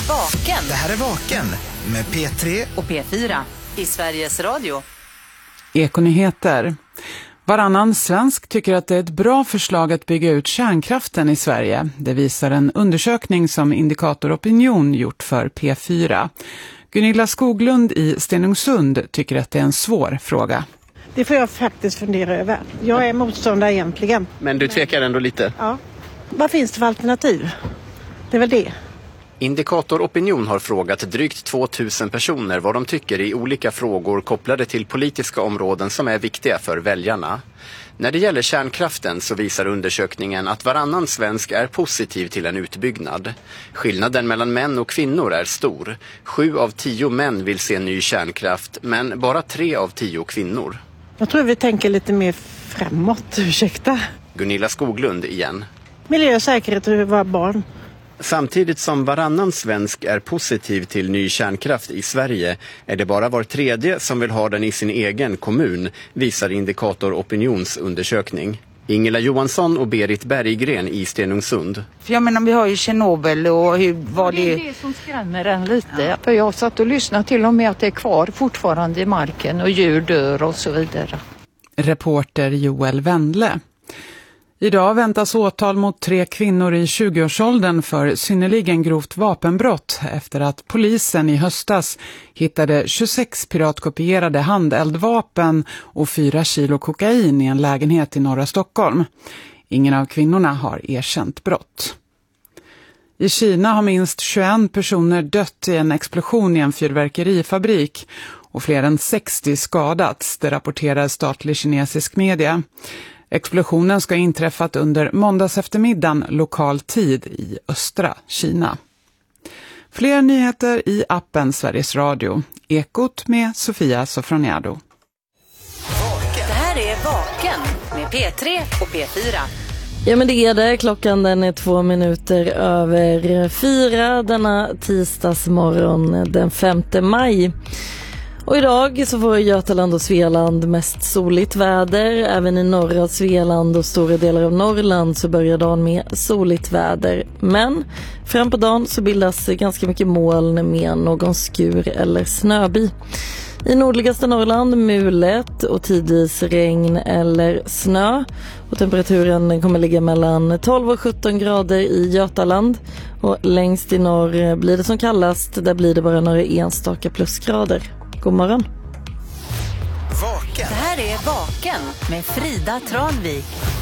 Vaken. Det här är Vaken med P3 och P4 i Sveriges Radio. Ekonyheter. Varannan svensk tycker att det är ett bra förslag att bygga ut kärnkraften i Sverige. Det visar en undersökning som Indikator Opinion gjort för P4. Gunilla Skoglund i Stenungsund tycker att det är en svår fråga. Det får jag faktiskt fundera över. Jag är motståndare egentligen. Men du tvekar ändå lite? Ja. Vad finns det för alternativ? Det är väl det. Indikator Opinion har frågat drygt 2000 personer vad de tycker i olika frågor kopplade till politiska områden som är viktiga för väljarna. När det gäller kärnkraften så visar undersökningen att varannan svensk är positiv till en utbyggnad. Skillnaden mellan män och kvinnor är stor. 7 av 10 män vill se ny kärnkraft, men bara 3 av 10 kvinnor. Jag tror vi tänker lite mer framåt, ursäkta. Gunilla Skoglund igen. Miljö, säkerhet och våra barn. Samtidigt som varannan svensk är positiv till ny kärnkraft i Sverige är det bara var tredje som vill ha den i sin egen kommun, visar Indikator Opinions undersökning. Ingela Johansson och Berit Berggren i Stenungsund. För jag menar, vi har ju Tjernobyl och hur var det... Det är det som skrämmer en lite. Ja. För jag satt och lyssnade till och med att det är kvar fortfarande i marken och djur dör och så vidare. Reporter Joel Wendle. Idag väntas åtal mot 3 kvinnor i 20-årsåldern för synnerligen grovt vapenbrott efter att polisen i höstas hittade 26 piratkopierade handeldvapen och 4 kilo kokain i en lägenhet i norra Stockholm. Ingen av kvinnorna har erkänt brott. I Kina har minst 21 personer dött i en explosion i en fyrverkerifabrik och fler än 60 skadats, det rapporterar statlig kinesisk media. Explosionen ska ha inträffat under måndags eftermiddagen lokal tid i östra Kina. Fler nyheter i appen Sveriges Radio. Ekot med Sofia Sofroniado. Det här är Vaken med P3 och P4. Ja, men det är det. Klockan den är 2 minuter över 4 denna tisdagsmorgon den 5 maj. Och idag så får Götaland och Svealand mest soligt väder. Även i norra Svealand och stora delar av Norrland så börjar dagen med soligt väder. Men fram på dagen så bildas ganska mycket moln med någon skur eller snöby. I nordligaste Norrland mulet och tidvis regn eller snö. Och temperaturen kommer ligga mellan 12 och 17 grader i Götaland. Och längst i norr blir det som kallast. Där blir det bara några enstaka plusgrader. God morgon. Det här är Vaken med Frida Tranvik.